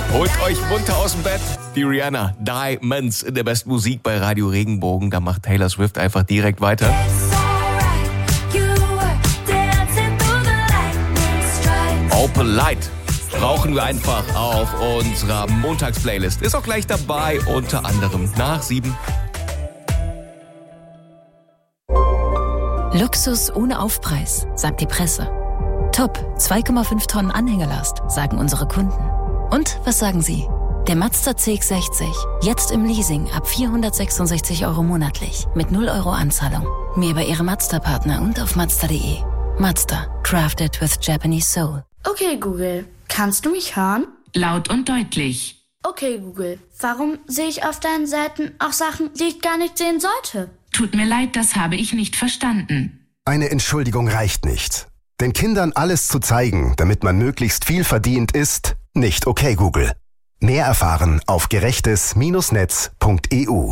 Holt euch munter aus dem Bett. Die Rihanna, Diamonds in der besten Musik bei Radio Regenbogen. Da macht Taylor Swift einfach direkt weiter. Open Light brauchen wir einfach auf unserer Montagsplaylist. Ist auch gleich dabei, unter anderem nach 7. Luxus ohne Aufpreis, sagt die Presse. Top, 2,5 Tonnen Anhängelast, sagen unsere Kunden. Und was sagen Sie? Der Mazda CX-60, jetzt im Leasing ab 466 € monatlich, mit 0 € Anzahlung. Mehr bei Ihrem Mazda-Partner und auf Mazda.de. Mazda, crafted with Japanese soul. Okay, Google, kannst du mich hören? Laut und deutlich. Okay, Google, warum sehe ich auf deinen Seiten auch Sachen, die ich gar nicht sehen sollte? Tut mir leid, das habe ich nicht verstanden. Eine Entschuldigung reicht nicht. Den Kindern alles zu zeigen, damit man möglichst viel verdient, ist nicht okay, Google. Mehr erfahren auf gerechtes-netz.eu.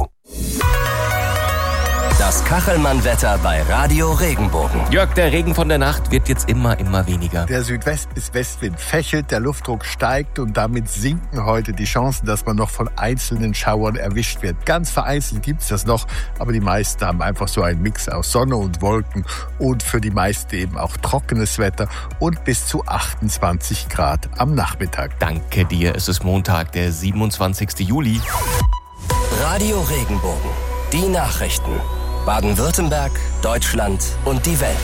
Das Kachelmann-Wetter bei Radio Regenbogen. Jörg, der Regen von der Nacht wird jetzt immer weniger. Der Südwest- bis Westwind fächelt, der Luftdruck steigt und damit sinken heute die Chancen, dass man noch von einzelnen Schauern erwischt wird. Ganz vereinzelt gibt's das noch, aber die meisten haben einfach so einen Mix aus Sonne und Wolken und für die meisten eben auch trockenes Wetter und bis zu 28 Grad am Nachmittag. Danke dir, es ist Montag, der 27. Juli. Radio Regenbogen, die Nachrichten. Baden-Württemberg, Deutschland und die Welt.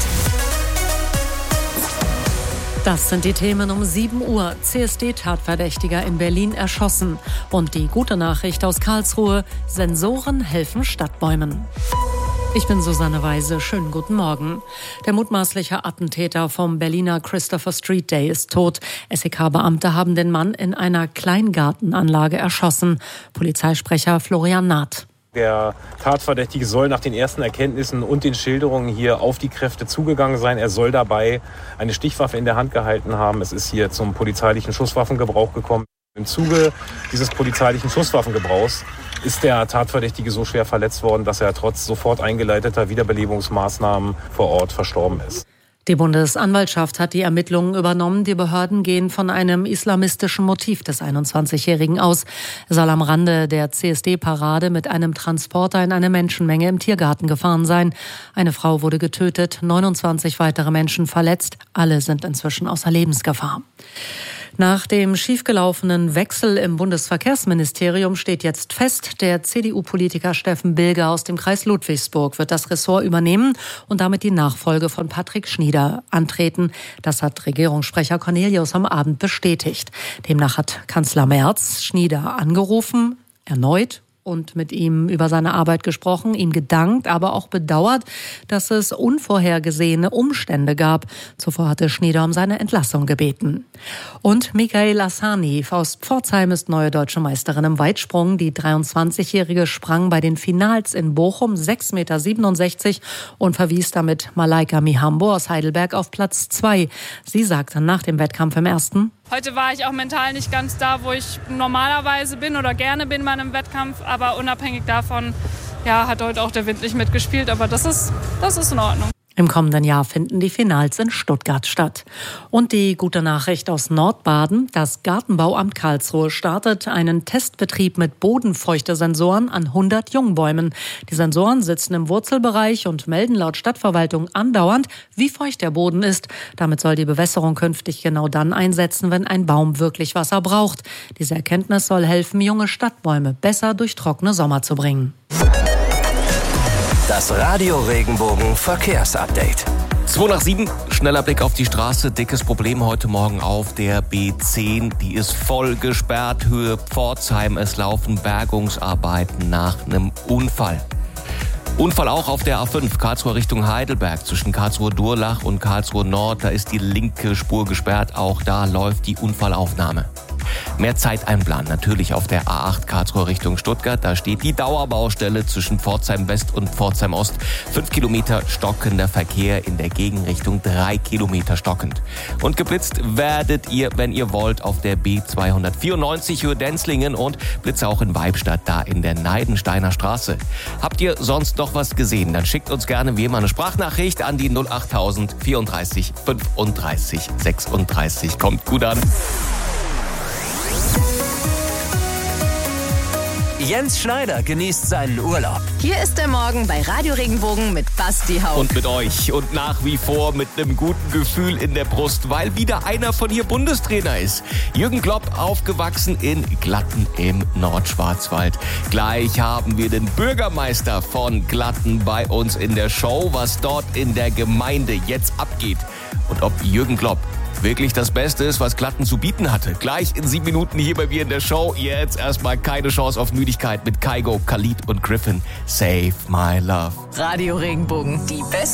Das sind die Themen um 7 Uhr. CSD-Tatverdächtiger in Berlin erschossen. Und die gute Nachricht aus Karlsruhe: Sensoren helfen Stadtbäumen. Ich bin Susanne Weise. Schönen guten Morgen. Der mutmaßliche Attentäter vom Berliner Christopher Street Day ist tot. SEK-Beamte haben den Mann in einer Kleingartenanlage erschossen. Polizeisprecher Florian Naht. Der Tatverdächtige soll nach den ersten Erkenntnissen und den Schilderungen hier auf die Kräfte zugegangen sein. Er soll dabei eine Stichwaffe in der Hand gehalten haben. Es ist hier zum polizeilichen Schusswaffengebrauch gekommen. Im Zuge dieses polizeilichen Schusswaffengebrauchs ist der Tatverdächtige so schwer verletzt worden, dass er trotz sofort eingeleiteter Wiederbelebungsmaßnahmen vor Ort verstorben ist. Die Bundesanwaltschaft hat die Ermittlungen übernommen. Die Behörden gehen von einem islamistischen Motiv des 21-Jährigen aus. Er soll am Rande der CSD-Parade mit einem Transporter in eine Menschenmenge im Tiergarten gefahren sein. Eine Frau wurde getötet, 29 weitere Menschen verletzt. Alle sind inzwischen außer Lebensgefahr. Nach dem schiefgelaufenen Wechsel im Bundesverkehrsministerium steht jetzt fest, der CDU-Politiker Steffen Bilger aus dem Kreis Ludwigsburg wird das Ressort übernehmen und damit die Nachfolge von Patrick Schnieder antreten. Das hat Regierungssprecher Cornelius am Abend bestätigt. Demnach hat Kanzler Merz Schnieder angerufen, erneut, und mit ihm über seine Arbeit gesprochen, ihm gedankt, aber auch bedauert, dass es unvorhergesehene Umstände gab. Zuvor hatte Schnieder um seine Entlassung gebeten. Und Michaela Sani aus Pforzheim ist neue deutsche Meisterin im Weitsprung. Die 23-Jährige sprang bei den Finals in Bochum 6,67 Meter und verwies damit Malaika Mihambo aus Heidelberg auf Platz 2. Sie sagte nach dem Wettkampf im ersten: Heute war ich auch mental nicht ganz da, wo ich normalerweise bin oder gerne bin bei einem Wettkampf. Aber unabhängig davon, hat heute auch der Wind nicht mitgespielt. Aber das ist in Ordnung. Im kommenden Jahr finden die Finals in Stuttgart statt. Und die gute Nachricht aus Nordbaden: Das Gartenbauamt Karlsruhe startet einen Testbetrieb mit Bodenfeuchtesensoren an 100 Jungbäumen. Die Sensoren sitzen im Wurzelbereich und melden laut Stadtverwaltung andauernd, wie feucht der Boden ist. Damit soll die Bewässerung künftig genau dann einsetzen, wenn ein Baum wirklich Wasser braucht. Diese Erkenntnis soll helfen, junge Stadtbäume besser durch trockene Sommer zu bringen. Das Radio Regenbogen Verkehrsupdate. 2 nach 7, schneller Blick auf die Straße. Dickes Problem heute Morgen auf der B10. Die ist voll gesperrt, Höhe Pforzheim. Es laufen Bergungsarbeiten nach einem Unfall. Unfall auch auf der A5, Karlsruhe Richtung Heidelberg, zwischen Karlsruhe-Durlach und Karlsruhe-Nord. Da ist die linke Spur gesperrt, auch da läuft die Unfallaufnahme. Mehr Zeit einplanen, natürlich auf der A8 Karlsruhe Richtung Stuttgart. Da steht die Dauerbaustelle zwischen Pforzheim West und Pforzheim Ost. 5 Kilometer stockender Verkehr, in der Gegenrichtung 3 Kilometer stockend. Und geblitzt werdet ihr, wenn ihr wollt, auf der B294 Höhe Denzlingen und Blitze auch in Weibstadt, da in der Neidensteiner Straße. Habt ihr sonst noch was gesehen? Dann schickt uns gerne wie immer eine Sprachnachricht an die 08000 34 35 36. Kommt gut an. Jens Schneider genießt seinen Urlaub. Hier ist der Morgen bei Radio Regenbogen mit Basti Haug. Und mit euch und nach wie vor mit einem guten Gefühl in der Brust, weil wieder einer von hier Bundestrainer ist. Jürgen Klopp, aufgewachsen in Glatten im Nordschwarzwald. Gleich haben wir den Bürgermeister von Glatten bei uns in der Show, was dort in der Gemeinde jetzt abgeht und ob Jürgen Klopp wirklich das Beste ist, was Glatten zu bieten hatte. Gleich in 7 Minuten hier bei mir in der Show. Jetzt erstmal keine Chance auf Müdigkeit mit Kygo, Khalid und Griffin. Save my love. Radio Regenbogen, die beste